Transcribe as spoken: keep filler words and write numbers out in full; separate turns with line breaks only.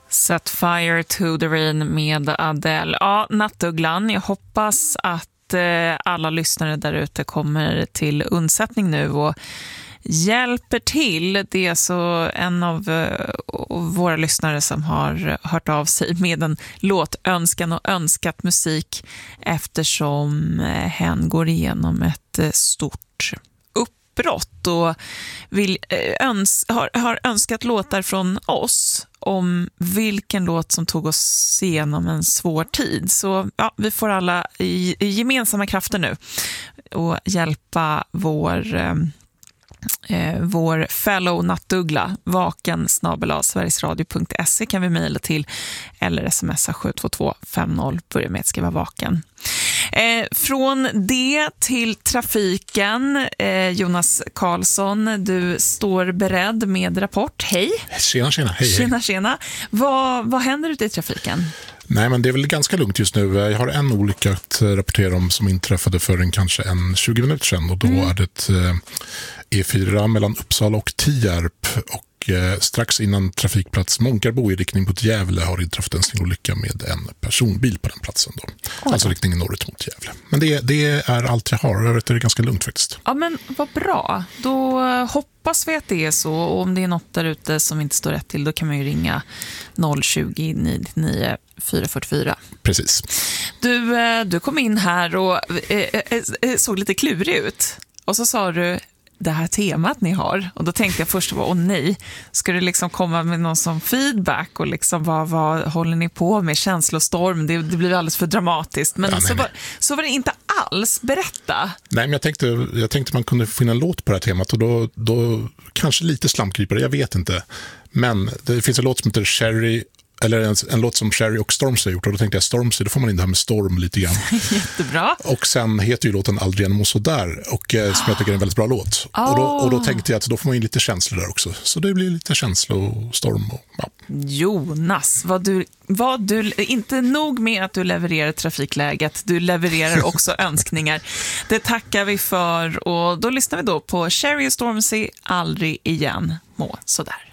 Set Fire to the Rain med Adele. Ja, Nattugglan, jag hoppas att eh, alla lyssnare där ute kommer till undsättning nu och hjälper till. Det är så en av eh, våra lyssnare som har hört av sig med en låtönskan och önskat musik eftersom eh, hen går igenom ett eh, stort uppbrott och vill, eh, öns- har, har önskat låtar från oss om vilken låt som tog oss igenom en svår tid. Så ja, vi får alla i, i gemensamma krafter nu och hjälpa vår eh, eh, vår fellow Nattuggla. Vaken snabel-a sverigesradio punkt se kan vi mejla till eller smsa sju två två fem noll. Börja med att skriva vaken. Eh, från det till trafiken. eh, Jonas Karlsson, du står beredd med rapport. Hej.
Tjena, tjena. Hej,
tjena,
hej.
tjena. Vad, vad händer ute i trafiken?
Nej, men det är väl ganska lugnt just nu. Jag har en olycka att rapportera om som inträffade för en kanske en tjugo minuter sedan. Och då mm. är det E fyra mellan Uppsala och Tierp. Och strax innan trafikplats Månkarbo i riktning mot Gävle har inträffat en olycka med en personbil på den platsen. Då. Alltså riktningen norrut mot Gävle. Men det, det är allt jag har. Jag vet att det är ganska lugnt faktiskt.
Ja, men vad bra. Då hoppas vi att det är så. Och om det är något där ute som inte står rätt till, då kan man ju ringa noll tjugo nittionio fyra fyrtiofyra.
Precis.
Du, du kom in här och såg lite klurig ut. Och så sa du det här temat ni har. Och då tänkte jag först, åh nej, ska du liksom komma med någon som feedback och liksom vad, vad håller ni på med? Känslostorm, det, det blir alldeles för dramatiskt. Men ja, så, var, så var det inte alls. Berätta.
Nej, men jag tänkte, jag tänkte man kunde finna en låt på det här temat och då, då kanske lite slamkrypare, jag vet inte. Men det finns en låt som heter Cherry, eller en, en låt som Cherry och Stormzy har gjort och då tänkte jag Stormzy, då får man in det här med storm lite grann.
Jättebra.
Och sen heter ju låten Aldrig en må så där och eh, som jag tycker är en väldigt bra låt. Oh. Och, då, och då tänkte jag att då får man in lite känslor där också. Så det blir lite känslor och storm. Och, ja.
Jonas, vad du, vad du, inte nog med att du levererar trafikläget, du levererar också önskningar. Det tackar vi för och då lyssnar vi då på Cherry och Stormzy, Aldrig igen må så där.